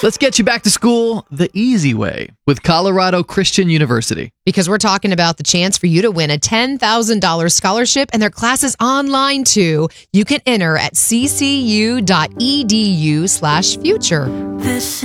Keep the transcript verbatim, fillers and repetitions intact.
Let's get you back to school the easy way with Colorado Christian University. Because we're talking about the chance for you to win a ten thousand dollars scholarship, and their classes online too. You can enter at ccu.edu slash future.